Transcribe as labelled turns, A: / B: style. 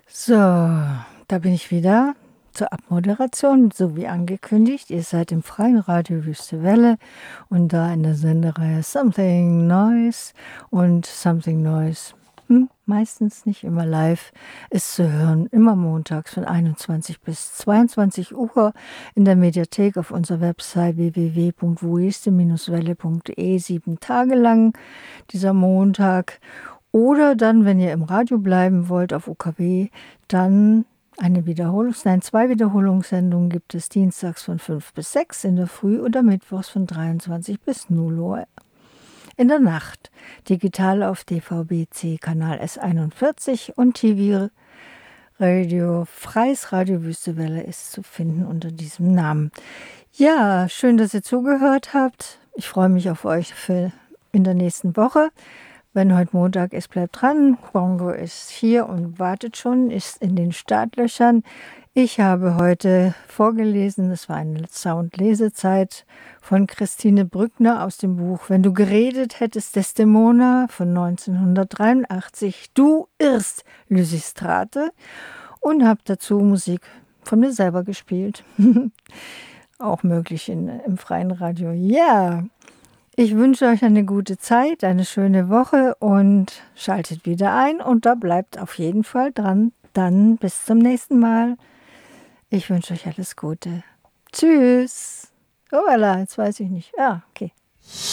A: So, da bin ich wieder zur Abmoderation, so wie angekündigt. Ihr seid im freien Radio Wüste Welle und da in der Sendereihe Something Noise und Something Noise. Meistens nicht immer live, ist zu hören, immer montags von 21 bis 22 Uhr in der Mediathek auf unserer Website www.wuiste-welle.de 7 Tage lang dieser Montag. Oder dann, wenn ihr im Radio bleiben wollt auf UKW, dann zwei Wiederholungssendungen gibt es dienstags von 5 bis 6 in der Früh oder mittwochs von 23 bis 0 Uhr in der Nacht. Digital auf DVB-C Kanal S41 und TV-Radio, Freies Radio Wüstewelle ist zu finden unter diesem Namen. Ja, schön, dass ihr zugehört habt. Ich freue mich auf euch in der nächsten Woche. Wenn heute Montag ist, bleibt dran. Bongo ist hier und wartet schon, ist in den Startlöchern. Ich habe heute vorgelesen, das war eine Soundlesezeit von Christine Brückner aus dem Buch Wenn du geredet hättest, Desdemona von 1983. Du irrst, Lysistrate. Und habe dazu Musik von mir selber gespielt. Auch möglich im freien Radio. Ja. Ich wünsche euch eine gute Zeit, eine schöne Woche und schaltet wieder ein und da bleibt auf jeden Fall dran. Dann bis zum nächsten Mal. Ich wünsche euch alles Gute. Tschüss. Oh, voilà, jetzt weiß ich nicht. Ah, okay.